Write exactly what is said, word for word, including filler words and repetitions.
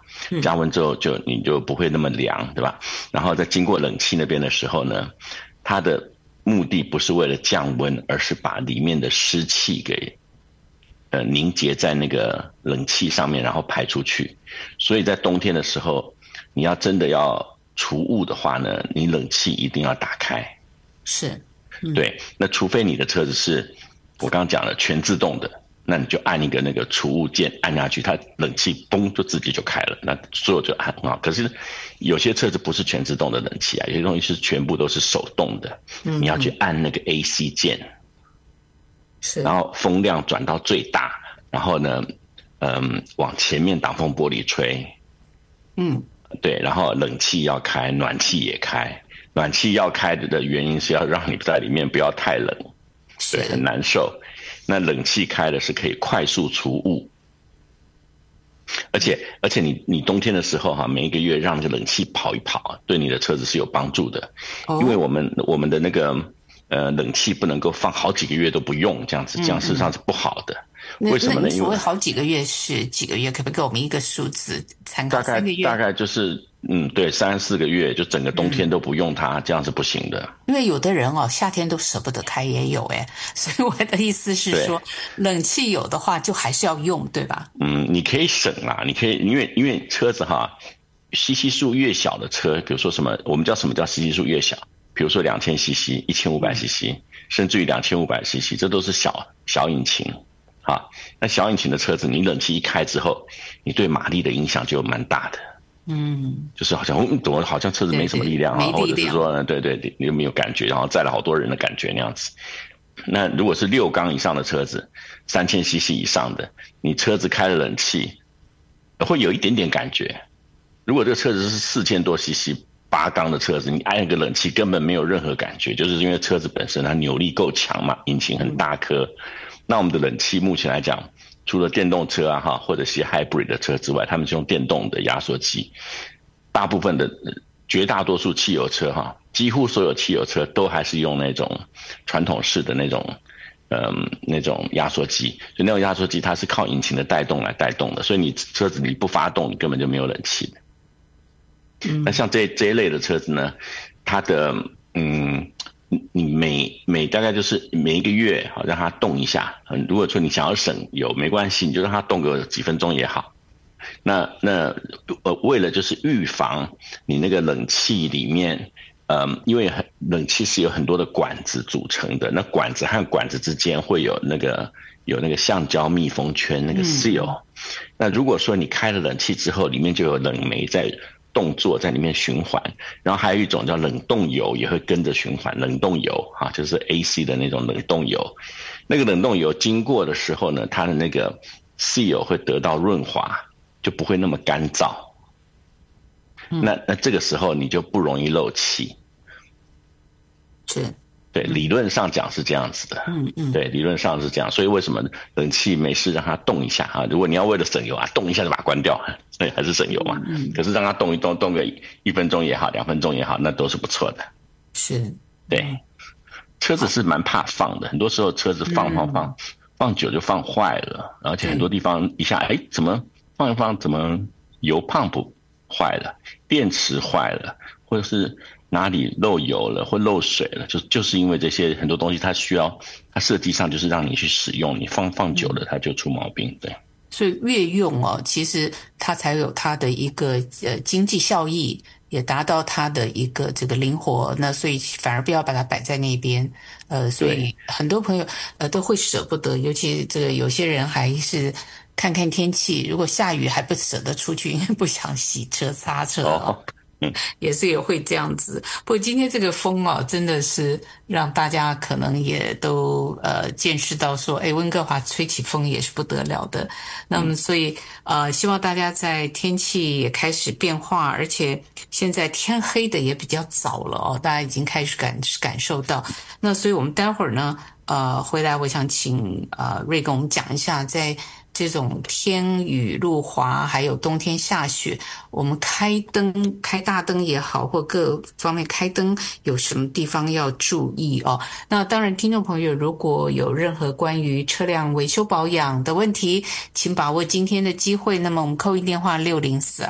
加温之后就你就不会那么凉，对吧？然后在经过冷气那边的时候呢，它的目的不是为了降温，而是把里面的湿气给呃凝结在那个冷气上面，然后排出去。所以在冬天的时候，你要真的要除雾的话呢，你冷气一定要打开。 是，嗯、 对，那除非你的车子是我刚刚讲了全自动的，那你就按一个那个除雾键按下去，它冷气嘣就自己就开了，那所有就按啊。可是有些车子不是全自动的冷气啊，有些东西是全部都是手动的， 嗯、 你要去按那个 A C 键， 是， 然后风量转到最大，然后呢，嗯，往前面挡风玻璃吹， 嗯， 对，然后冷气要开，暖气也开。暖气要开的原因是要让你在里面不要太冷，对，很难受。那冷气开的是可以快速除雾，而且而且你你冬天的时候哈、啊，每一个月让这个冷气跑一跑，对你的车子是有帮助的， 哦、 因为我们我们的那个呃冷气不能够放好几个月都不用，这样子这样事实上是不好的。 嗯、 为什么呢？因为所谓好几个月是几个月？可不可以给我们一个数字参考？ 大概大概就是嗯，对，三四个月就整个冬天都不用它，嗯、这样是不行的。 因为有的人哦，夏天都舍不得开，也有哎，所以我的意思是说，冷气有的话就还是要用，对吧？ 嗯，你可以省啦，你可以因为因为车子哈，C C 数越小的车，比如说什么，我们叫什么叫 C C 数越小？比如说两千 C C、一千五百 C C， 甚至于两千五百 C C， 这都是小小引擎。啊，那小引擎的车子，你冷气一开之后，你对马力的影响就蛮大的。 嗯， 就是好像嗯，怎么好像车子没什么力量啊， 对对， 或者是说，对对，你有没有感觉，然后载了好多人的感觉那样子。那如果是六缸以上的车子，三千 C C 以上的，你车子开了冷气，会有一点点感觉。如果这个车子是四千多 C C 八缸的车子，你按一个冷气根本没有任何感觉，就是因为车子本身它扭力够强嘛，引擎很大颗。嗯，那我们的冷气目前来讲，除了电动车啊哈，或者是 hybrid 的车之外，他们是用电动的压缩机。大部分的绝大多数汽油车哈，几乎所有汽油车都还是用那种传统式的那种，嗯，那种压缩机。就那种压缩机，它是靠引擎的带动来带动的，所以你车子你不发动，你根本就没有冷气的。嗯，那像这这一类的车子呢，它的嗯。你每每大概就是每一个月好让它动一下，嗯，如果说你想要省油没关系，你就让它动个几分钟也好。那那呃为了就是预防你那个冷气里面，嗯，因为很冷气是有很多的管子组成的，那管子和管子之间会有那个有那个橡胶密封圈那个 seal，嗯，那如果说你开了冷气之后，里面就有冷媒在动作在里面循环，然后还有一种叫冷冻油也会跟着循环，冷冻油啊，就是 A C 的那种冷冻油。那个冷冻油经过的时候呢，它的那个 seal 会得到润滑，就不会那么干燥。嗯，那那这个时候你就不容易漏气。 是。 对，理论上讲是这样子的。嗯嗯，对，理论上是这样，所以为什么冷气没事让它动一下啊？如果你要为了省油啊，动一下就把它关掉，对，还是省油嘛。嗯，可是让它动一动，动个一分钟也好，两分钟也好，那都是不错的。 是， 对，车子是蛮怕放的，很多时候车子放放放，嗯，放久就放坏了，而且很多地方一下，哎，怎么放一放，怎么油泵不坏了，电池坏了，或者是哪里漏油了或漏水了，就就是因为这些很多东西它需要，它设计上就是让你去使用，你放放久了它就出毛病。对， 所以越用哦，其实它才有它的一个呃经济效益，也达到它的一个这个灵活。那所以反而不要把它摆在那边，呃，所以很多朋友呃都会舍不得，尤其这个有些人还是看看天气，如果下雨还不舍得出去，因为不想洗车擦车哦。哦嗯，也是也会这样子。不过今天这个风啊，真的是让大家可能也都呃见识到说，哎，温哥华吹起风也是不得了的。那么所以呃，希望大家在天气也开始变化，而且现在天黑的也比较早了哦，大家已经开始感感受到。那所以我们待会儿呢，呃，回来我想请呃瑞跟我们讲一下在这种天雨路滑还有冬天下雪，我们开灯开大灯也好或各方面开灯有什么地方要注意哦。那当然听众朋友如果有任何关于车辆维修保养的问题，请把握今天的机会，那么我们扣印电话六零四